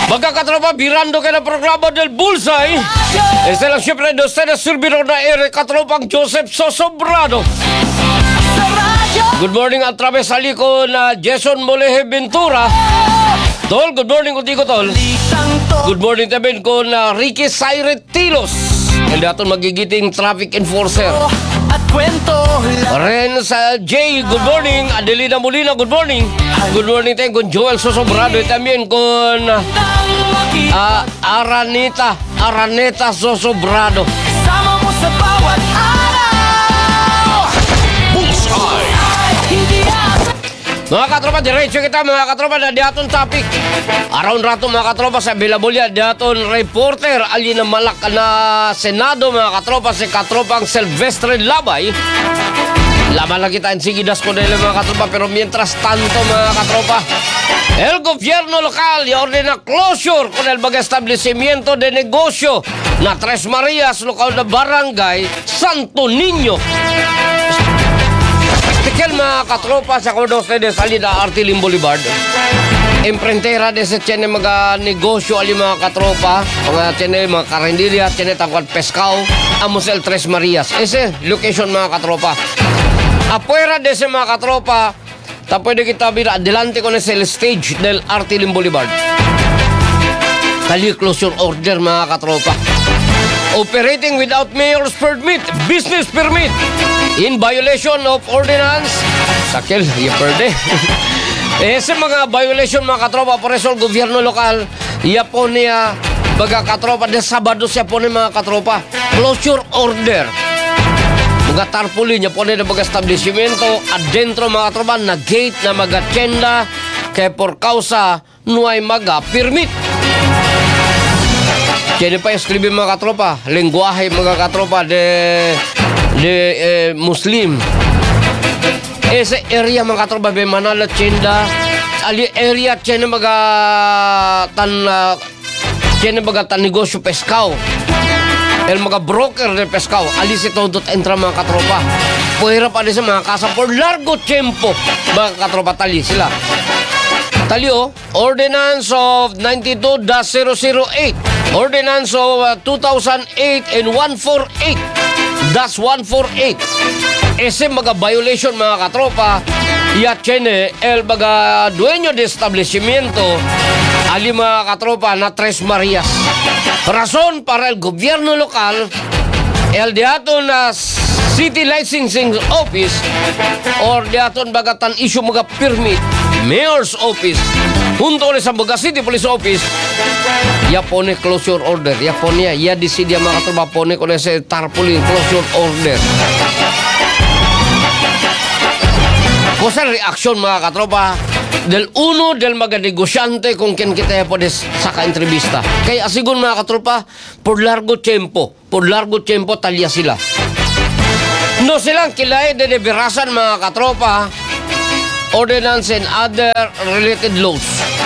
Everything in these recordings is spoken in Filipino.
Magkakatropa, virando ka ng programa del Bullseye. Este lang siyempre de ustedes, servidor na ere, katropang Joseph Sosobrado. Good morning at través ali ko na Jason Moleje Ventura. Tol, good morning ko tol. Good morning tabi ko na Ricky Saire Tilos. Hindi aton magigiting traffic enforcer. Ren sa Jay, good morning. Adelina Molina, good morning. Good morning tayo con Joel Sosobrado. También con Araneta Sosobrado. Sama mo sa bawat araw. Bullseye! Mga katropa, diretso kita mga katropa na diaton topic. Around rato mga katropa sa Bilabulya, diaton reporter ali na malak na Senado mga katropa si katropang Silvestre Labay. Laman lang kita en sigidas ko dahil mga katropa, pero mientras tanto mga katropa, el gobierno local y ordena closure con el baga establecimiento de negocio na Tres Marias, lokal na barangay Santo Niño. Tikel mga katropa sa kodo ustedes ali na Artilin Boulevard. Emprentera de se tiene mga negosyo ali mga katropa, mga tiene mga karinderya, tiene tangkal pescao, amos el Tres Marias. Ese location mga katropa. Afuera de ese mga katropa, ta pwede kita vir adelante con ese el stage del Artilin Boulevard. Tali closure order mga katropa. Operating without mayor's permit, business permit, in violation of ordinance. Sakil, yung perde. Ese mga violation mga katropa, por eso el gobierno local, iya po niya, baga katropa, de Sabado siya po niya mga katropa, closure order. Mga tarpuli niya po niya baga establishmento, adentro mga katropa, na gate na mga tienda, kaya por causa, no hay mga permit. Jadi pa escribir mga katropa, lengguahe mga katropa de Muslim. Ese area mga katropa be manala tienda, ali area tiene mga tan negosyo pescao. El mga broker de pescao, ali si todo entra mga katropa. Puwera pa sa mga kasa por largo tiempo mga katropa tali sila. Talio, Ordinance of 92-008. Ordinance of 2008 and 148. That's 148. Ese mga violation mga katropa, ya tiene el mga dueño de establecimiento, ali mga katropa na Tres Marias. Razón para el gobierno local, el de aton na City Licensing Office or de aton bagatan issue mga permit, Mayor's Office, junto sa mga City Police Office, ya pone closure order. Ya pone, ya decidia mga katropa, pone con ese tarpaulin closure order. Cosa reaksyon mga katropa del uno del mga negosyante con quien kita puedes saka entrevista. Kaya asigun mga katropa, por largo tiempo talya sila. No silang kilay de deberasan mga katropa, ordinance and other related laws.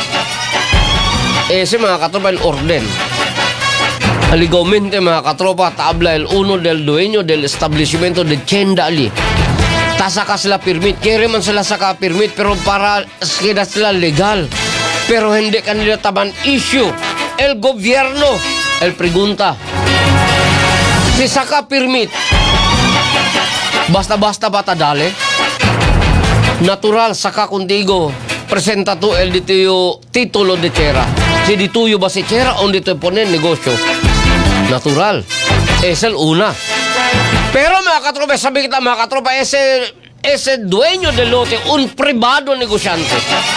Ese mga katropa el orden. Aligamente mga katropa, tabla el uno del dueño del establecimiento de tienda ali. Tasaka sila permit, kere man sila saka permit, pero para sila legal. Pero hindi kanila taban issue. El gobierno, el pregunta. Si saka permit, basta-basta ba tadale? Natural, saka contigo, presenta tu el dituyo titulo de chera. Si dituyo ba si chera o dito ponen negosyo? Natural. Es el una. Pero mga katropa, sabi kita mga katropa, ese dueño del lote, un privado negociante.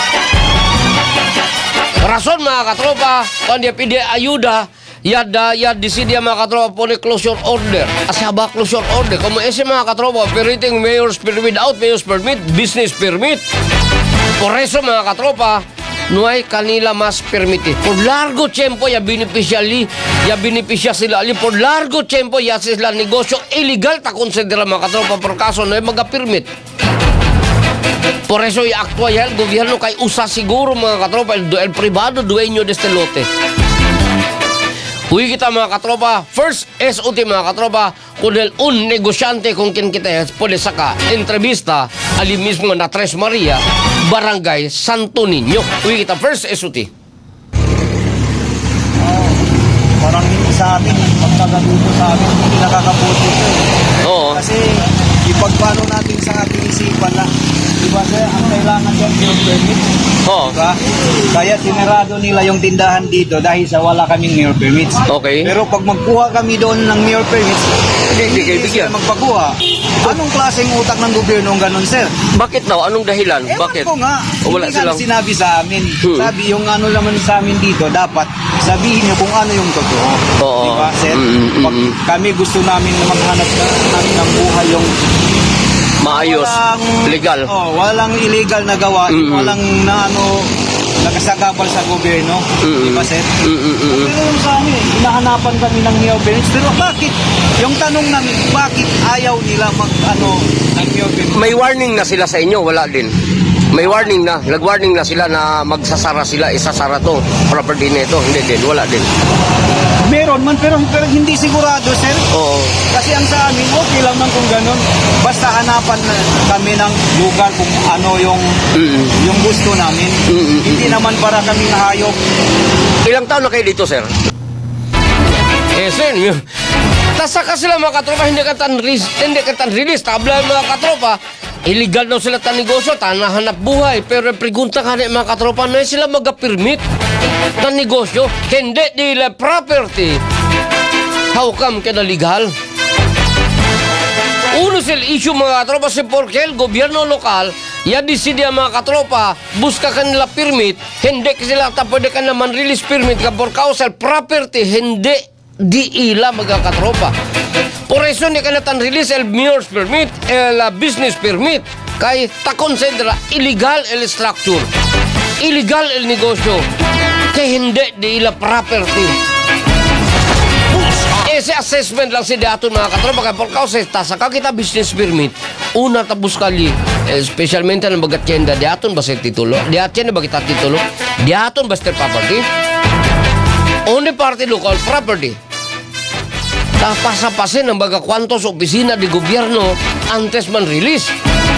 Razón mga katropa, cuando dia pide ayuda, ya decidia mga katropa pone closure order. Asaba closure order. Como ese mga katropa, operating mayor's permit, without mayor's permit, business permit. Por eso mga katropa, no hay kanila mas permite. Por largo tiempo ya beneficia sila ali. Por largo tiempo ya sila negosyo illegal ta considera mga katropa por kaso no hay mga permit. Por eso ya actúa ya el gobierno kay usa siguro mga katropa el privado dueño de este lote. Uy kita mga katropa, first es última mga katropa, con el un negosyante con quien kita puede saca entrevista ali mismo na Tres Maria, Barangay Santo Niño. Uy kita first es última. sa amin, pagtaga dito sa amin, hindi nakakabuti ito eh. Oo. Kasi ipagpano natin sa ating isipan na, di ba sir, ang kailangan dyan yung permit. Oo. Diba? Kaya tinirado nila yung tindahan dito dahil sa wala kaming mayor permits. Okay. Pero pag magkuha kami doon ng mayor permits, Hindi kayo bigyan. sila magpakuha. Anong klaseng utak ng gobyerno ang ganun, sir? Bakit daw? Anong dahilan? Ewan Bakit? ko nga. O, wala Hindi nga silang... sinabi sa amin. Sabi, yung ano naman sa amin dito, dapat sabihin nyo kung ano yung totoo. Oo. Diba, sir? Pag kami gusto namin na maghanap namin ng buhay yung Maayos. Legal. walang illegal na gawa, walang na ano, nakasagabal sa gobyerno. Diba, sir? Pero yung sa amin, hinahanapan kami ng mayor permits. Pero bakit? Yung tanong namin, bakit ayaw nila mag, ano, ng mayor permits? May warning na sila sa inyo? Wala din. May warning na. Nag-warning na sila na magsasara sila. Isasara to. Property nito. Hindi din. Wala din. Meron man, pero hindi sigurado, sir. Oo. Kasi ang sa amin, okay lang man kung ganun. Basta hanapan na kami ng lugar kung ano yung gusto namin. Hindi naman para kami nahayop. Ilang taon na kayo dito, sir? Sir, tasaka sila mga katropa, hindi ka tan-release. Tabla mga katropa, illegal daw sila tan-negosyo, tanahanap buhay. Pero pregunta ka na mga katropa, na sila mag-permit tan-negosyo, hindi nila property. How come kada legal? Uno sila issue mga katropa si Porkel, gobyerno lokal, ya decide mga katropa, buska kanila permit, hindi sila pwede ka naman release permit ka por causa property, hindi di ila mga katropa. Por eso ni kanatan release el mayor's permit, el business permit, kay ta considera illegal el structure, illegal el negosyo, kay hindi di ila property. Ese assessment lang si daton mga katropa kay por causa tasaka kita business permit una tabus kali especialmente ng mga tienda diaton ba sa titulo diaton ba kita titulo diaton ba sa property only party local property tapasa-pasin ng mga kwantos opisina di gobyerno antes man release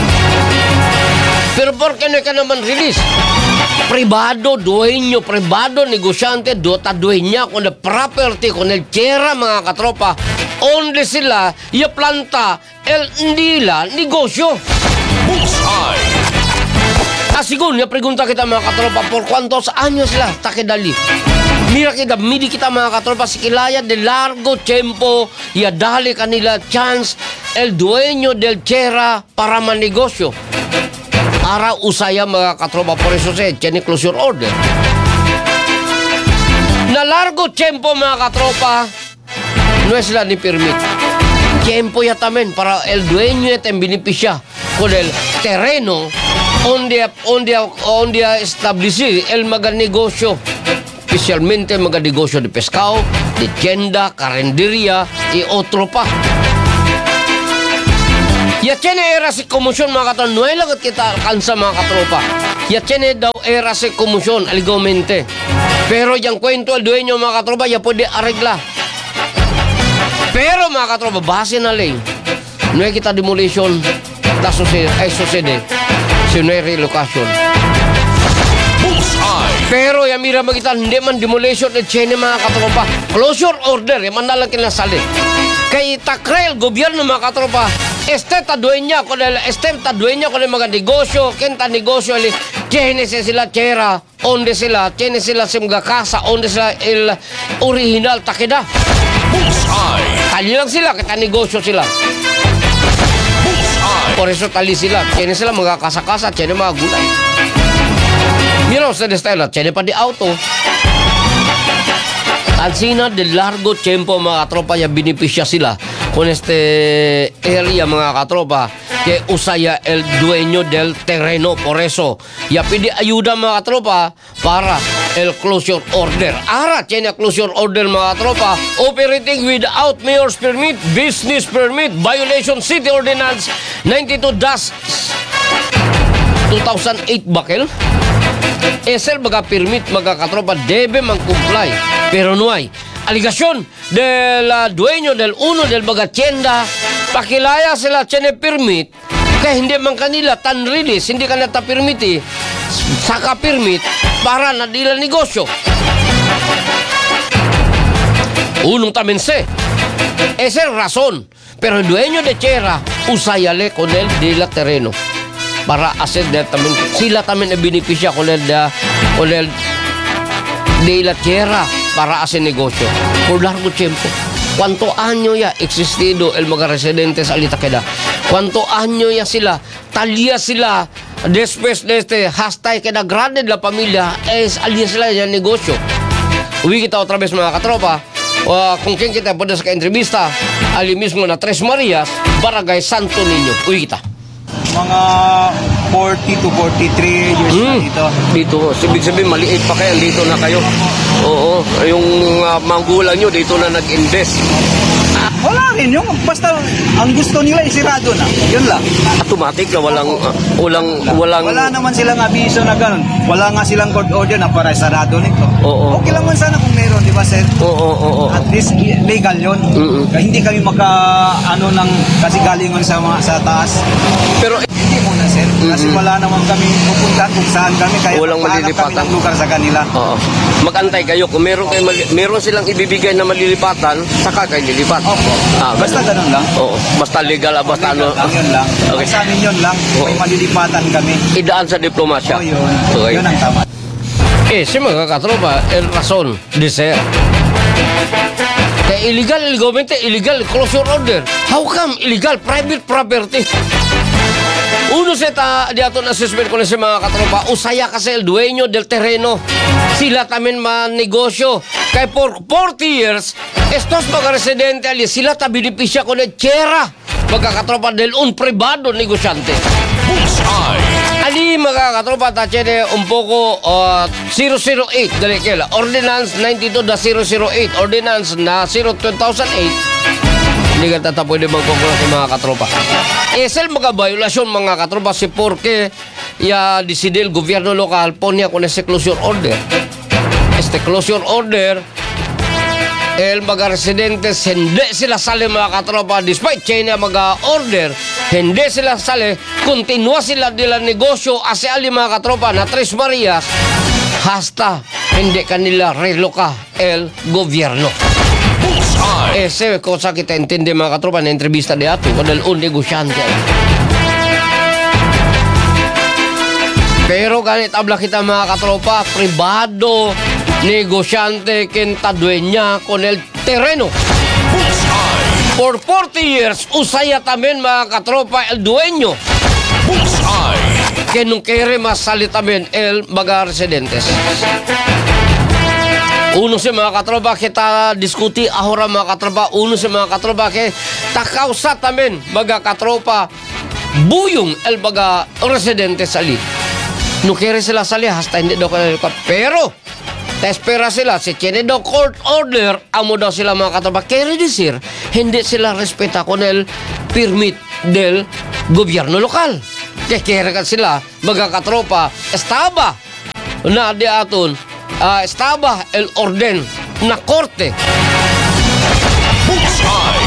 pero por qué no ka naman release privado, dueño, privado, negosyante, dota dueña con el property, con el tierra, mga katropa, onde sila, ya planta, el nila, negosyo. Bullseye. Asigun, ya pregunta kita mga katropa, por cuántos años sila, takedali. Mira kita, midi kita mga katropa, si kilaya de largo tiempo, ya dali kanila chance, el dueño del tierra para manegosyo. Para usaya mga katropa, por eso tiene closure order. Na largo tiempo mga katropa, no es la ni permit. Tiempo ya también para el dueño ya ten beneficia con el terreno onde establecer el mga negosyo. Especialmente mga negosyo de pescado, de tienda, carinderia y otro pa. Ya tiene era si komusyon mga katropa. No ay lagat kita alkansa mga katropa. Ya tiene daw era si komusyon algomente. Pero yung kwento al dueño mga katropa ya pwede arregla. Pero mga katropa base na ley. No ay kita demolition ta sucede. Si no ay relocation. Bullseye. Pero ya mira makita hindi man demolition at tiene mga katropa. Closure order ya man nalang kinasali. Kay takrel gobyerno mga katropa. Este ta dueña con el mga negosyo, kenta negosyo ali, tiene sila tierra, onde sila, tiene sila mga casa, onde sila el original takeda. Bullseye. Tali lang sila, kita negosyo sila. Bullseye. Por eso tali sila, tiene sila mga casa-casa, tiene mga gulay. Mira ustedes tayo, tiene pa di auto. Ansina de largo tiempo mga katropa ya beneficia sila con este area mga katropa que usaya el dueño del terreno. Por eso ya pide ayuda mga katropa para el closure order. Ara tiene closure order mga katropa, operating without mayor's permit, business permit, violation city ordinance 92-2008 bakel. Esel mga permit mga katropa debe man-comply pero no hay aligasyon del dueño del uno del mga tienda pakilaya sila tiene permit kaya hindi man kanila tan release hindi kanila ta permiti saka permit para na dila negosyo Unong tamen se. Esa es razón. Pero el dueño de tierra usayale con él de la terreno para hacer de también. Sila también el beneficia con él de la tierra para hacer negocio por largo tiempo. ¿Cuántos años ya existido el mga residentes al Itaqueda? ¿Cuántos años ya sila? Talia sila después de este hashtag que na grande la familia es alia sila yung negosyo. Uwi kita otra vez mga katropa. Kung quién kita puede sa entrevista ali mismo na Tres Marias, Barangay Santo Niño. Uwi kita. Mga 40 to 43 years na dito. Dito, ibig sabihin maliit pa kayo, dito na kayo. Oo, yung magulang nyo dito na nag-invest. Wala rin yung basta ang gusto nila isirado na. Yun lang. Automatic na walang Wala naman silang abiso na ganun. Wala nga silang court order na para sarado nito. Oo. Okay lang man sana kung meron, di ba, sir? Oo. At least legal yun. Kaya hindi kami ng kasi galingon sa taas. Pero Hindi muna, sir. Kasi wala naman kami pupunta kung saan kami. Kaya Walang magpahanap kami malilipatan. ng lugar sa kanila. oo, mag-antay kayo kung meron silang ibibigay na malilipatan, saka kayo lilipat. Opo. Basta ganun lang. Oo, basta legal, basta ano. Yun lang. Okay. Sa amin yun lang. Oo. May malilipatan kami. Idaan sa diplomasya. O yun. Okay. Yun ang tama. Si mga katropa, el razón de ser. Kaya illegal, illegal closure order. How come illegal private property? Uno di ato na suspend ko na si mga katropa, usaya kasi el dueño del terreno. Sila tamen manegosyo. Kaya por 40 years, estos mga residente ali, sila ta beneficia con el tierra. Mga katropa del un privado negosyante. Bullseye. Ali mga katropa, tachene un poco 008 dali kela. Ordinance 92-008. Ordinance na 2008. Hindi ka tata pwede magkukulang sa mga katropa. Es el mga violasyon mga katropa si porque ya decide el gobierno local ponía con ese closure order. Este closure order el mga residentes hindi sila sali mga katropa despite China mga order hindi sila sali continua sila nila negosyo ase ali mga katropa na Tres Marias hasta hindi kanila reloka el gobierno. Bullseye. Ese cosa kita entiende mga katropa na entrevista de ato con el un negosyante. Pero ganit abla kita mga katropa, privado negosyante quien dueña con el terreno. Bullseye. Por 40 years, usaya también mga katropa el dueño Bullseye. que no quiere más salir también el mga residentes. Uno sa mga katropa kita diskuti ahora mga katropa. Uno sa mga katropa que takausa también mga katropa buyong el mga residentes sali. No quiere sila sali hasta hindi daw kanila. Pero ta espera sila si tiene daw court order amo daw sila mga katropa. Quiere decir hindi sila respeta con el permit del gobierno lokal. Kaya quiere ka sila mga katropa estaba na di aton estaba el orden na korte. Bullseye.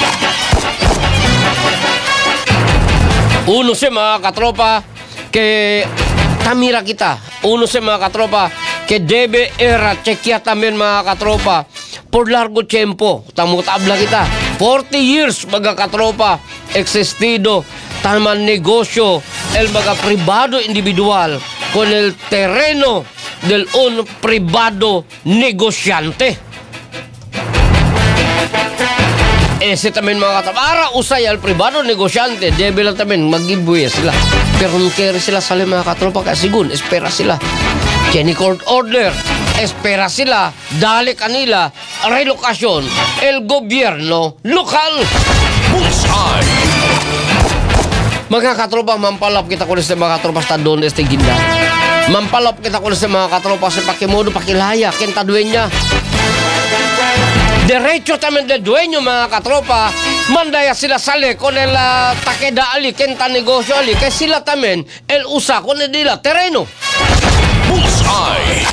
Uno sa mga katropa que tamira kita. Uno sa mga katropa que debe era chequea también mga katropa por largo tiempo. Tamutabla kita. 40 years mga katropa existido taman negosyo el mga privado individual con el terreno del un privado negosyante. Ese también mga katropa. Para usay al privado negosyante, debe lang también mag-giveaway sila. Pero nung kaya sila sali mga katropa kasi sigun, espera sila. Tiene court order, espera sila, dali kanila, relokasyon, el gobierno lokal. Bullseye. Mga katropa, mampalap kita ko sa mga katropa sa doon este ginda. Mampalap kita ko sa mga katropa sa pakimodo, pakilaya, kenta dueña. Derecho también del dueño mga katropa, mandaya sila sali con el takeda ali, kenta negosyo ali, kaya sila también el usa con el nila terreno. Bullseye.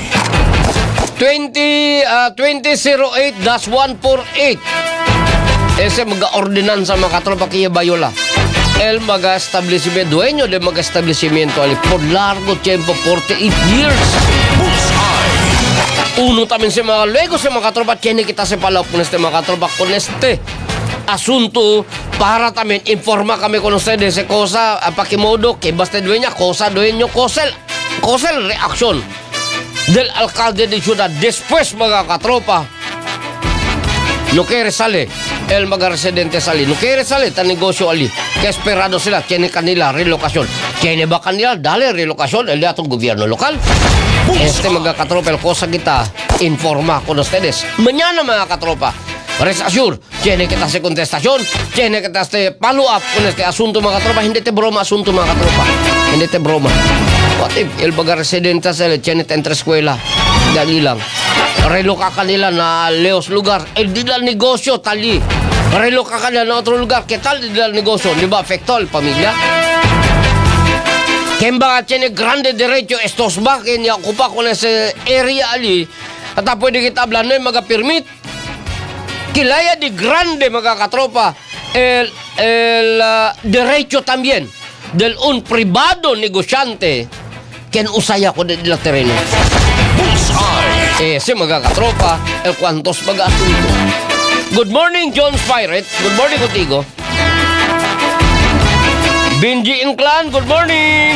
2008-148. Ese mga ordinansa mga katropa kaya bayola. El mga establecimiento, dueño de mga establecimiento ali, por largo tiempo, 48 years. Bullseye. Uno tamin si mga luego si mga katropa, tiene kita si palaw con este mga katropa, con este asunto para también informa kami con ustedes de cosa pakimodo que basta dueña, cosa dueño, cosa el reacción del alcalde de ciudad. Después mga katropa, no quiere sale el mga residente sali, no quiere sale tan negosyo ali, que esperado sila, tiene kanila relokasyon. Tiene ba kanila dale relokasyon el atong gobyerno lokal? Este mga katropa, el cosa kita informa con ustedes. Mañana mga katropa, rest assured, tiene kita sa contestación, tiene kita sa follow up con este asunto mga katropa. Hindi te broma asunto mga katropa. Hindi te broma. What if el mga residente sila, tiene te entre eskwela, dali lang. Reloka kanila na leos lugar, el di dal negosyo tali. Reloka kanila na otro lugar, ¿qué tal di dal negosyo? Di ba afecto al pamilya? Kemba tiene grande derecho estos ba que niya ocupa con ese area ali. At pwede kita hablar no yung mga permit. Kilaya di grande mga katropa el derecho también del un privado negociante quien usaya ko de la terreno. Bullseye. Si mga katropa, el cuantos mga asunto. Good morning, John's Pirate. Good morning, contigo. Benji Inclan, good morning.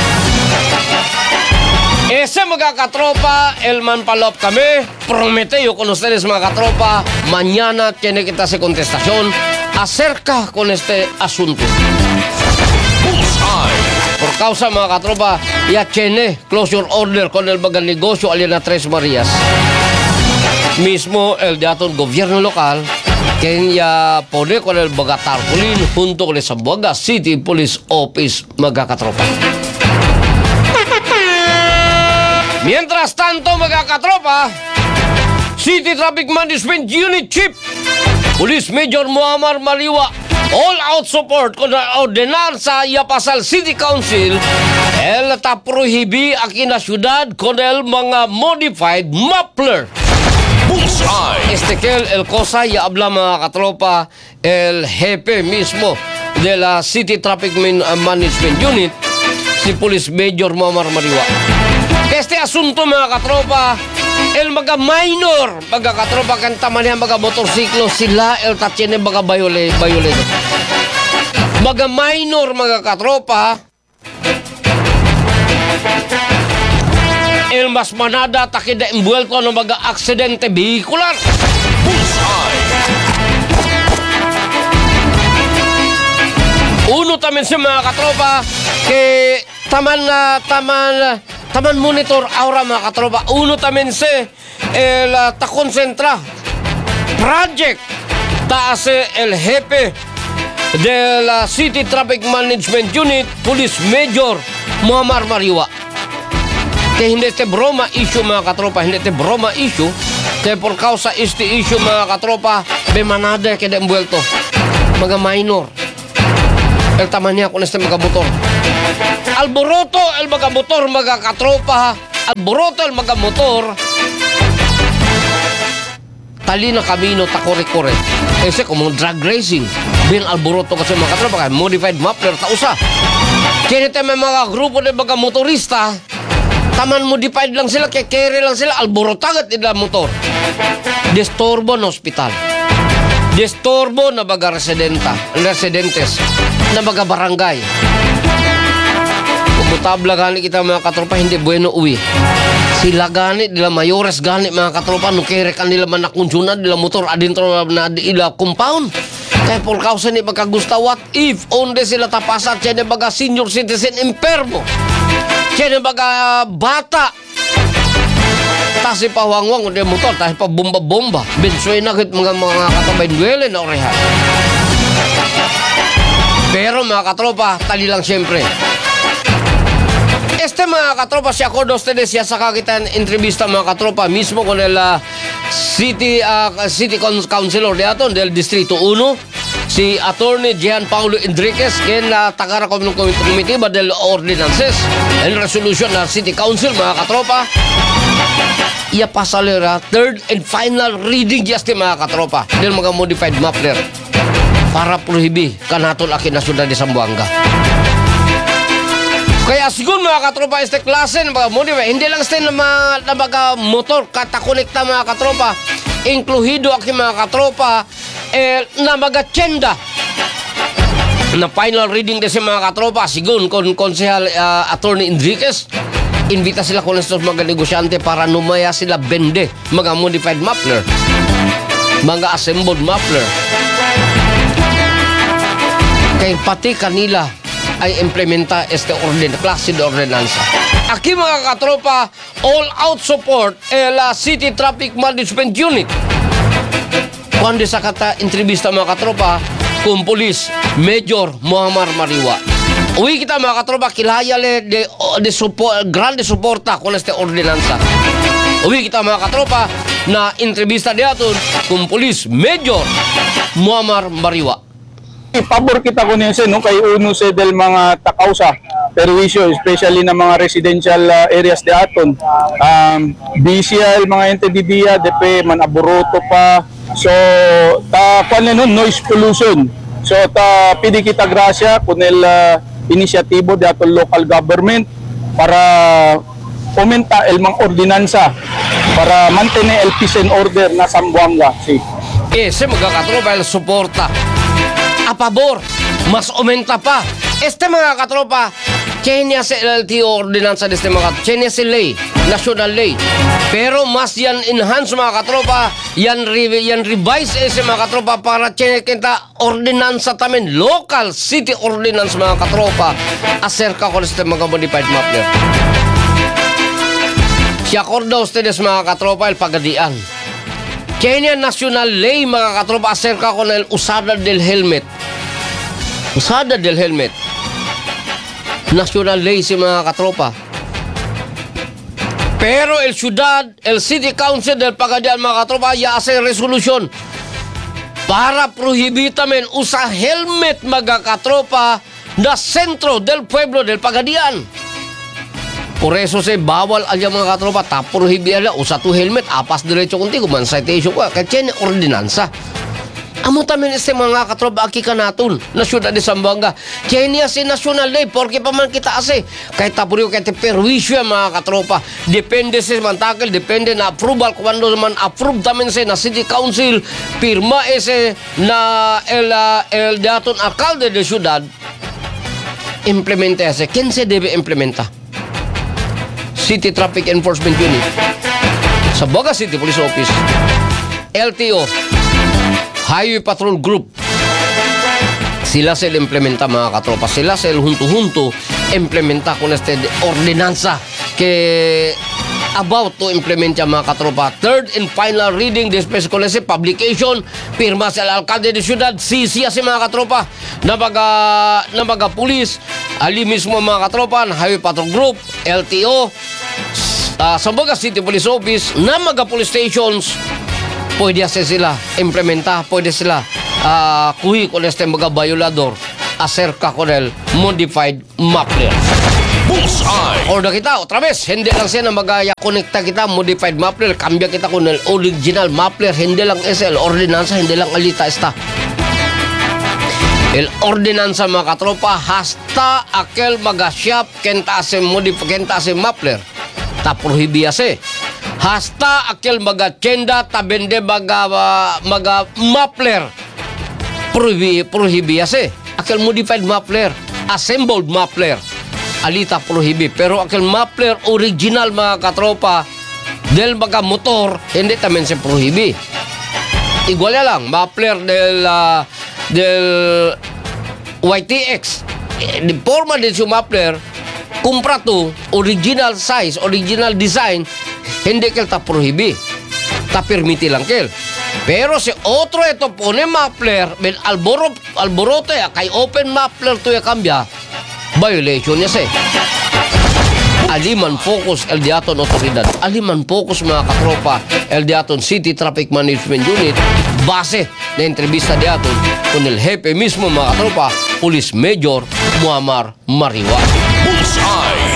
Ese mga katropa, el manpalop kami. Prometeo con ustedes mga katropa, mañana tiene kita sa contestación acerca con este asunto. Bullseye. Por causa mga katropa, ya tiene closure order con el mga negosyo alina Tres Marias. Mismo el dato gobierno local quien ya pone con el mga tarpaulin junto con el Zamboanga City Police Office mga katropa. Mientras tanto mga katropa, City Traffic Management Unit Chief Police Major Muammar Mariwa all out support con la ordenanza y a pasar City Council el prohibí aquí en la ciudad con el mga modified muffler. Bullseye. Este que el cosa y habla mga katropa el jefe mismo de la City Traffic Management Unit, si Police Major Muammar Mariwa. Este asunto mga katropa, el mga minor, mga katropa kantaman niya mga motorsiklo, sila el tatsine mga violator. Mga minor mga katropa, el mas manada takida envuelto ng mga aksidente vehicular. Bullseye. Uno también si mga katropa, que taman monitor aura mga katropa. Uno también si el takonsentra project taas el jefe de la City Traffic Management Unit, Police Major Muammar Mariwa. Que hindi te broma issue mga katropa, hindi te broma issue. Kaya por causa este issue mga katropa, be manada que de envuelto. Mga minor. El tamaña con este mga motor. Alboroto el mga motor mga katropa. Alboroto el mga motor. Tali na camino ta kore-kore. Ese como drag racing. Bin alboroto kasi mga katropa, kaya modified muffler ta usa. Kaya may mga grupo de mga motorista. Taman modified lang sila, kere lang sila, alborotagat nila motor. Disturbo na ospital. Disturbo na baga residentes, na baga barangay. Kumutabla gani kita mga katropa, hindi bueno uwi. Sila gani, nila mayores gani mga katropa, nung kere kanila man nakunsyunan, nila motor adintro na ila compound. Kaya por causa ni baga gusta, what if onde sila tapasat siya ni baga senior citizen impermo. Kaya baga bata. Tasi pa wangwang udah motor, tasi pa bomba-bomba. Bensoy na kit mga katabay duele na oreha. Pero mga katropa, tali lang siyempre. Este mga katropa, si acordo ustedes ya saka kita entrevista mga katropa mismo con el City Councilor de aton del Distrito 1. Si Attorney Jean Paulo Enriquez, quien tagara ng komitiba del ordinances en resolution ng City Council, mga katropa. Ia pasalera third and final reading just mga katropa del mga modified muffler para prohibi kanatol akin na syudad de Zamboanga. Kaya siguro mga katropa, este klase ng mga modify, hindi lang este na mga motor katakonekta mga katropa, inkluhido aki mga katropa, na mga tiyenda. Na final reading din si mga katropa, siguro kung konsehal Attorney Enriquez, invita sila kung estos mga negosyante para numaya sila bende mga modified muffler, mga assembled muffler. Kaya pati kanila ay implementa este klase de ordenanza. Aquí mga katropa, all-out support la City Traffic Management Unit. Kuando sa kata entrevista mga katropa, kung Police Major Muammar Mariwa. Uwi kita mga katropa, kilaya le de support, grande suporta con este ordenanza. Uwi kita mga katropa, na entrevista diaton kung Police Major Muammar Mariwa. Pabor kita ko niya no kay uno sa del mga takausa perwisyo, especially na mga residential areas de aton. BCL mga ente di dia depe man aboroto pa. So ta kuan nun noise pollution. So ta pidi kita grasya kunel inisyatibo de aton local government para aumenta el mga ordinansa para mantener el peace and order na Zamboanga. Si Ese magkakatropa el suporta. A pabor, mas aumenta pa. Este mga katropa, Kenya sa LTO ordinansa de este mga, Kenya sa ley, national ley. Pero mas yan enhance mga katropa, yan revise ese mga katropa para Kenya kita ordinansa tamen, local city ordinance mga katropa, acerca con este mga modified muffler. Si acorda ustedes mga katropa el pagadian. Kenya National Ley mga katropa acerca con el usada del helmet. Usada del helmet. National Ley si mga katropa. Pero el ciudad, el City Council del Pagadian mga katropa ya hace resolution para prohibitamen usa helmet mga katropa na sentro del pueblo del Pagadian. Por eso se bawal alya mga katropa, prohibiala usa tu helmet, apas diretso kunti kuman citation ko, kaya tiyan ordinansa. Amo tamin este mga katropa aki kanatun na syudad de Zamboanga. Kaya niya si national ley, porque pa man kita ase. Kahit tapuriyo kahit perwisyo mga katropa. Depende sa mantakil, depende na approval. Kung man approve tamin sa na city council, pirma ese na el daton alcalde de syudad, implementa ese. ¿Quién se debe implementa? City Traffic Enforcement Unit, Zamboanga City Police Office, LTO, Highway Patrol Group. Sila sila implementa mga katropa. Sila sila junto implementa con este ordenanza que about to implement ya mga katropa. Third and final reading después con ese publication, firma sa alcalde de ciudad, sisiya si mga katropa na mga pulis, ali mismo mga katropa, Highway Patrol Group, LTO, Zamboanga City Police Office, na mga police stations, pwede sila implementa, pwede sila kuhi con este mga violador acerca con el modified muffler. Bullseye. Order kita, otra vez, hindi lang siya na mag-connecta kita, modified muffler, cambia kita con el original muffler, hindi lang ese, el ordinanza, hindi lang alita esta. El ordinanza mga katropa, hasta aquel mag-shop, kenta ase muffler, ta prohibiyase. Hasta aquel mag-tienda, ta bende muffler, prohibiyase. Aquel modified muffler, assembled muffler, alita prohibi. Pero aquel muffler original mga katropa del mga motor, hindi tamen se prohibi. Igual ya lang, muffler del YTX. De forma de su muffler, kumpra to, original size, original design, hindi kel ta prohibi. Ta permiti lang kel. Pero si otro ito pone muffler, ben alboroto ya, kay open muffler to ya cambia, violation niya se. Aliman focus el diaton otoridad. Aliman focus mga katropa el diaton City Traffic Management Unit base na entrevista diaton con el jefe mismo mga katropa, Police Major Muammar Mariwa. Bullseye.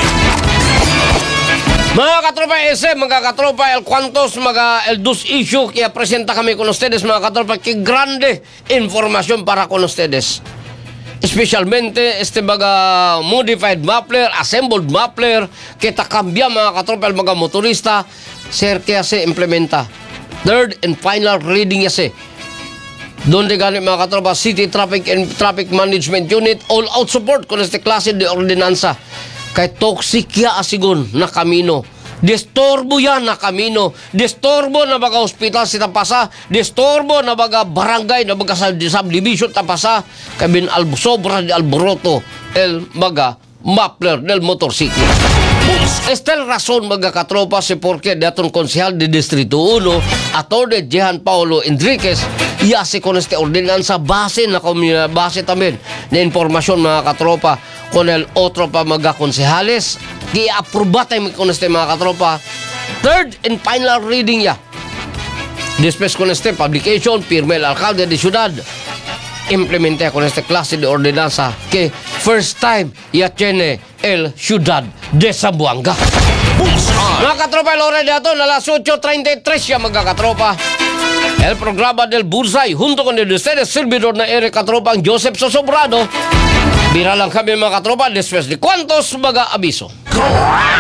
Mga katropa mga katropa, el cuantos, el dos issue que presenta kami con ustedes, mga katropa, que grande información para con ustedes. especialmente este mga modified muffler, assembled muffler, kita kambya mga katropa, mga motorista, sir kaya se implementa. Third and final reading yase. Doon de gani mga katropa, City Traffic and Traffic Management Unit, all out support kung este klase de ordinansa. Kay toxic ya asigon na kamino. Disturbo yan na kamino. Disturbo na baga hospital si tapasa. Disturbo na baga barangay na baga subdivision tapasa. Kabin sobra di alboroto el baga muffler del motorsiklo. Esta es razón mga katropa si porque daton konsehal de Distrito 1 Atty. Jehan Paulo Enriquez yasi con este ordinansa base na base también na informasyon mga katropa con el otro pa mga konsehales i-aprobata con este mga katropa. Third and final reading ya. Después con este publication, firme el alcalde de ciudad. Implementé con este clase de ordenanza que first time ya tiene el ciudad de Zamboanga. Bullseye. Mga katropa, el hora de ato na las 8:33 ya mga katropa. El programa del Bullseye junto con el de ustedes servidor na Eric Katropa ang Joseph Sosobrado. Bira lang kami mga katropa después de cuantos mga abiso.